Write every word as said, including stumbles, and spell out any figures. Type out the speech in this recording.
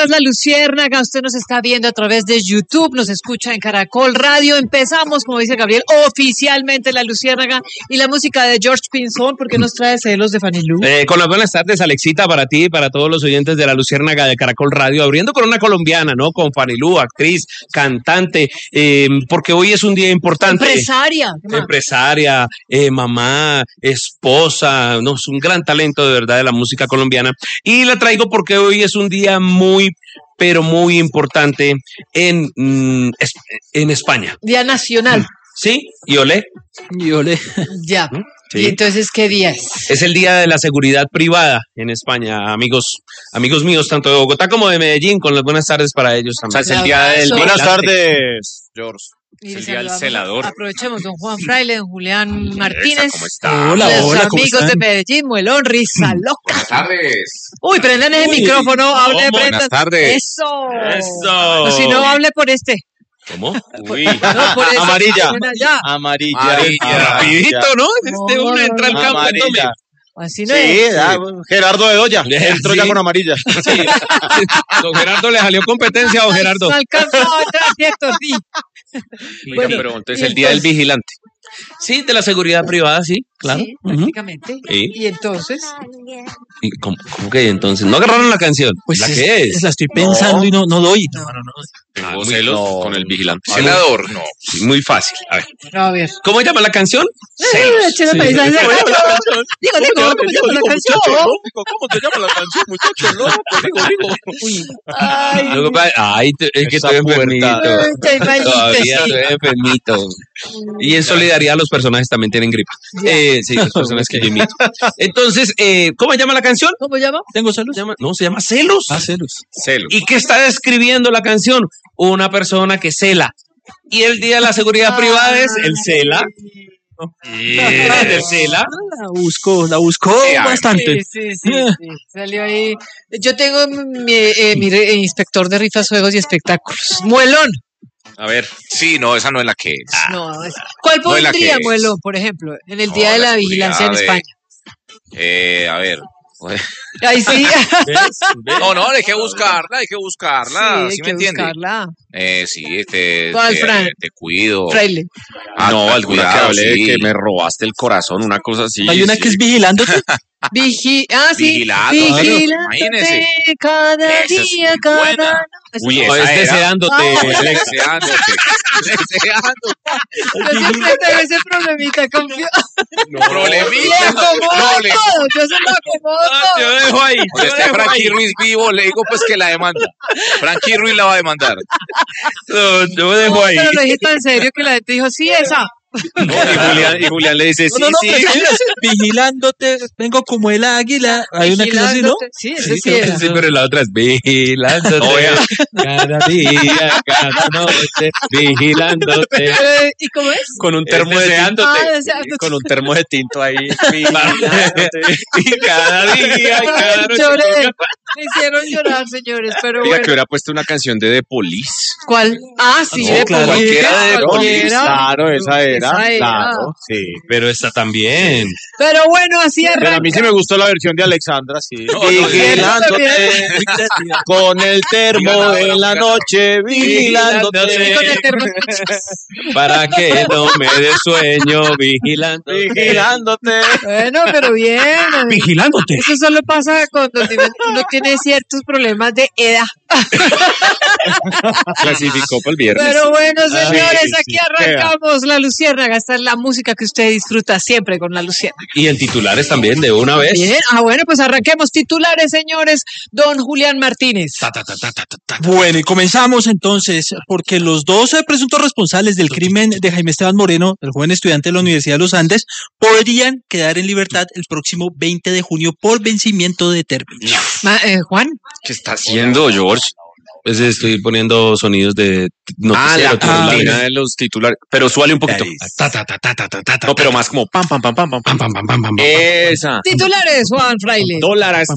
Es La Luciérnaga, usted nos está viendo a través de YouTube, nos escucha en Caracol Radio. Empezamos, como dice Gabriel, oficialmente La Luciérnaga y la música de George Pinzón, porque nos trae celos de Fanny Lu. Eh, con las buenas tardes, Alexita, para ti y para todos los oyentes de La Luciérnaga de Caracol Radio, abriendo con una colombiana, ¿no? Con Fanny Lu, actriz, cantante, eh, porque hoy es un día importante. Empresaria. Empresaria, eh, mamá, esposa, no, es un gran talento de verdad de la música colombiana. Y la traigo porque hoy es un día muy, pero muy importante en, mm, en España. Día nacional. ¿Sí? ¿Y olé? Y olé. Ya. Sí. ¿Y entonces qué día es? Es el Día de la Seguridad Privada en España, amigos, amigos míos, tanto de Bogotá como de Medellín, con las buenas tardes para ellos también. O sea, es el día del... Buenas Buenas tardes, George. Y el día del saludamos, celador. Aprovechemos, don Juan Fraile, don Julián Martínez. ¿Cómo está? Hola, los hola, ¿cómo amigos están? de Medellín, Muelón, Risa Loca. Buenas tardes. Uy, prendan ese Uy, micrófono, hable, ¿cómo? prendan. Buenas tardes. Eso. Eso. O si no, hable por este. ¿Cómo? Uy. No, por ese. Amarilla. Suena ya. Amarilla. Amarilla. Rapidito, ¿no? Este No, uno no, entra al no, campo y tome. Amarilla. Así no Sí, es. ya, Gerardo de Doya. Sí. Entró ya con amarilla. Sí. Don Gerardo le salió competencia, don Gerardo. No alcanzó a entrar, ¿cierto? Sí. Oiga, pero entonces y el día del entonces- vigilante. Sí, de la seguridad privada, sí, claro. Sí, prácticamente. Sí. Y entonces, ¿Y cómo, cómo que entonces? ¿No agarraron la canción? Pues ¿La es, qué es? es la estoy pensando No. y no, no doy. No, no, no. Ah, Tengo muy- celos no. con el vigilante. Celador, no. Sí, muy fácil. A ver. a ver. ¿Cómo se llama la canción? Écheme para esa- Digo, digo, ¿cómo se llama la canción? ¿Cómo te llama la canción, muchacho? No, digo, digo. Ay, Lo que pasa- Ay, te- es que Esa estoy enfermito. pubertad. estoy malito, Todavía sí. estoy enfermito. Y en solidaridad los personajes también tienen gripa. Ya. Eh, sí, los personajes que yo imito. Entonces, eh, ¿cómo se llama la canción? ¿Cómo llama? ¿Tengo celos? Se llama- no, se llama Celos. Ah, celos. Celos. ¿Y qué está describiendo la canción? Una persona que cela. Y el día de la seguridad privada es el cela. El cela. La busco, la busco Sí, a ver. bastante. Sí, sí, sí, sí. Salió ahí. Yo tengo mi, eh, mi re- inspector de rifas, juegos y espectáculos. Muelón. A ver. Sí, no, esa no es la que es. No, es- ¿Cuál No es la pondría que es. Muelón, por ejemplo, en el No, Día de la la Vigilancia en seguridad España? Eh, a ver. Ay, sí. No, no, hay que buscarla, hay que buscarla. hay ¿Sí, me que entiende? buscarla. Eh, sí, te, ¿Cuál, te, Fran? te cuido. Fraile. Ah, No, ah, alguna que cuidado, hable de sí. que me robaste el corazón, una cosa así. Hay una sí. que es vigilándote. Vigi ah, sí. Vigilado, Vigilándote imagínese. cada Esa es día, cada buena. noche. Uy, No, esa es era. deseándote. Ah. Alex. Deseándote. Deseándote. Yo siempre tengo ese problemita con... No, problemita. Le acomodo Problema. todo, yo se lo acomodo Ah, yo todo. dejo ahí. Cuando yo esté dejo Frankie ahí. Ruiz vivo, le digo pues que la demanda. Frankie Ruiz la va a demandar. No, yo dejo No, ahí. pero lo dije tan serio que la gente dijo, sí, esa. No, y, Julián, y Julián le dice, sí, No, no, no, sí. pero es que es vigilándote, vengo como el águila. Hay una que es así, ¿no? Vigilándote. Sí, eso Sí, sí, creo que era. Sí, pero la otra es vigilándote. No, vea. Cada día, cada noche, vigilándote. Eh, ¿Y cómo es? Con un Es termo de tinto. deseándote. Ah, deseándote. Con un termo de tinto ahí. Y cada día, y cada Ay, noche. lloré. Me hicieron llorar, señores, pero Diga bueno. que hubiera puesto una canción de The Police. ¿Cuál? Ah, sí, No, de claro. cualquiera, Cualquiera de cualquiera. Claro, esa era. Esa era. Claro, sí. Pero esta también. Pero bueno, así Pero a mí arranca. sí me gustó la versión de Alexandra, sí. no, Vigilándote con el termo en la noche, Sí, vigilándote. con el termo. Para que no me dé sueño, vigilándote. Vigilándote. Bueno, pero bien. Vigilándote. Eso solo pasa cuando tiene- uno tiene ciertos problemas de edad. Clasificó para el viernes. Pero bueno, señores, sí, aquí sí, arrancamos La Luciérnaga. Esta es la música que usted disfruta siempre con La Luciérnaga. Y en titulares también, de una vez. Bien, ah, bueno, pues arranquemos titulares, señores. Don Julián Martínez. Ta, ta, ta, ta, ta, ta, ta. Bueno, y comenzamos entonces, porque los dos eh, presuntos responsables del crimen de Jaime Esteban Moreno, el joven estudiante de la Universidad de los Andes, podrían quedar en libertad el próximo veinte de junio por vencimiento de término. Ma- eh, Juan. ¿Qué está haciendo, George? Pues estoy poniendo sonidos de Ah, noticiero. la titulares. cortina de los titulares. Pero suale un poquito. Ta, ta, ta, ta, ta, ta, ta, ta, No, pero más como pam, pam, pam, pam, pam. pam, pam, pam, pam, pam, pam. Esa. Titulares, Juan Fraile. Dólares.